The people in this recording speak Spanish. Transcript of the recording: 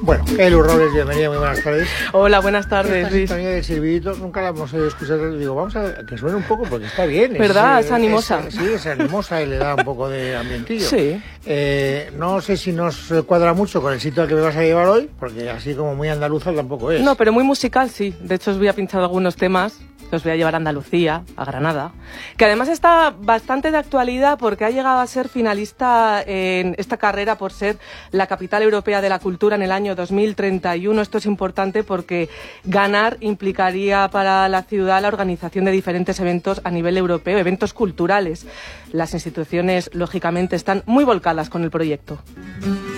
Bueno, Elu Robles, bienvenida, muy buenas tardes. Hola, buenas tardes, Esta Luis. sintonía del silbidito nunca la hemos escuchado. Digo, vamos a que suene un poco porque está bien. ¿Verdad? Es animosa. Sí, es animosa y le da un poco de ambientillo. Sí. No sé si nos cuadra mucho con el sitio al que me vas a llevar hoy, porque así como muy andaluza tampoco es. No, pero muy musical sí. De hecho, os voy a pinchar algunos temas. Os voy a llevar a Andalucía, a Granada, que además está bastante de actualidad porque ha llegado a ser finalista en esta carrera por ser la capital europea de la cultura en el año 2031. Esto es importante porque ganar implicaría para la ciudad la organización de diferentes eventos a nivel europeo, eventos culturales. Las instituciones, lógicamente, están muy volcadas con el proyecto.